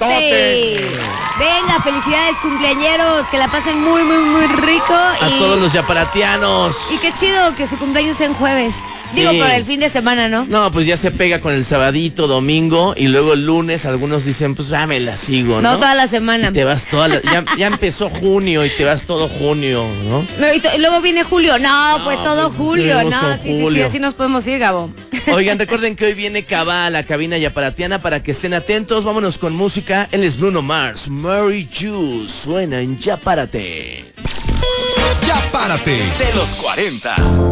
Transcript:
Venga, felicidades cumpleañeros, que la pasen muy, muy, muy rico. A todos los yaparatianos. Y qué chido que su cumpleaños sea en jueves. Digo, Sí. por el fin de semana, ¿no? No, pues ya se pega con el sabadito, domingo, y luego el lunes algunos dicen, pues me la sigo, ¿no? No, toda la semana. Y te vas ya empezó junio y te vas todo junio, ¿no? No, y luego viene julio. No, pues todo pues, julio. seguimos No, con sí, julio. así nos podemos ir, Gabo. Oigan, recuerden que hoy viene Cabá a la cabina yaparatiana para que estén atentos. Vámonos con música. Él es Bruno Mars. Mary Ju suena en Ya Párate. Ya Párate de los 40.